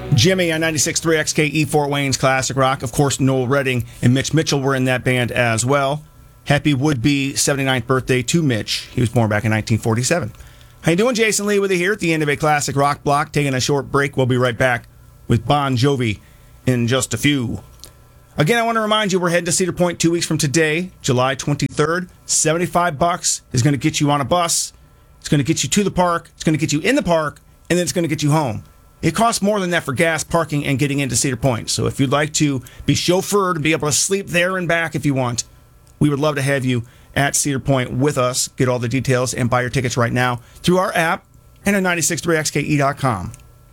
Jimmy on 96.3 XKE Fort Wayne's Classic Rock. Of course, Noel Redding and Mitch Mitchell were in that band as well. Happy would-be 79th birthday to Mitch. He was born back in 1947. How you doing? Jason Lee with you here at the end of a Classic Rock block. Taking a short break. We'll be right back with Bon Jovi in just a few. Again, I want to remind you we're heading to Cedar Point 2 weeks from today, July 23rd. $75 is going to get you on a bus. It's going to get you to the park. It's going to get you in the park, and then it's going to get you home. It costs more than that for gas, parking, and getting into Cedar Point. So if you'd like to be chauffeured and be able to sleep there and back if you want, we would love to have you at Cedar Point with us. Get all the details and buy your tickets right now through our app and at 963xke.com.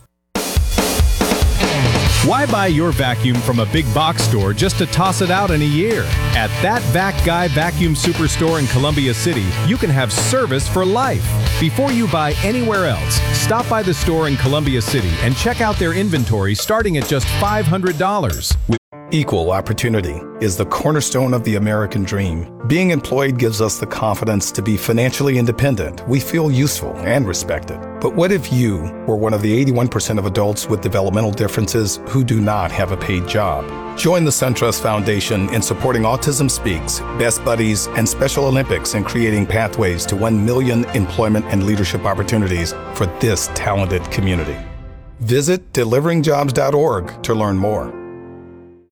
Why buy your vacuum from a big box store just to toss it out in a year? At That Vac Guy Vacuum Superstore in Columbia City, you can have service for life. Before you buy anywhere else, stop by the store in Columbia City and check out their inventory starting at just $500. Equal opportunity is the cornerstone of the American dream. Being employed gives us the confidence to be financially independent. We feel useful and respected. But what if you were one of the 81% of adults with developmental differences who do not have a paid job? Join the SunTrust Foundation in supporting Autism Speaks, Best Buddies, and Special Olympics in creating pathways to 1 million employment and leadership opportunities for this talented community. Visit deliveringjobs.org to learn more.